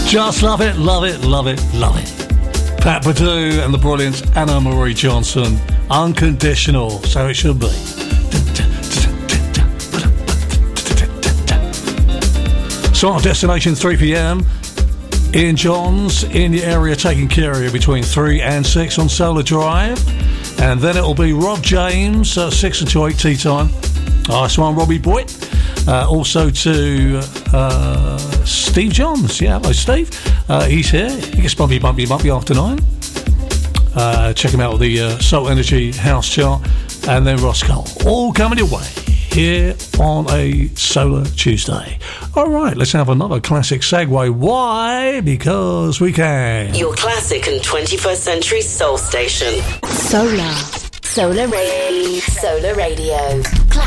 Just love it, love it, love it, love it. Pat Perdue and the brilliant Anna Marie Johnson. Unconditional, so it should be. So our destination 3 p.m. Ian Johns in the area taking care of you between 3 and 6 on Solar Drive. And then it'll be Rob James, 6 until 8 tea time. Nice one, Robbie Boyd. Also to Steve Johns. Yeah, hello, Steve. He's here. He gets bumpy after 9. Check him out with the Soul Energy House Chart. And then Ross Cole. All coming your way here on a Solar Tuesday. All right, let's have another classic segue. Why? Because we can. Your classic and 21st century soul station. Solar Radio. Classic.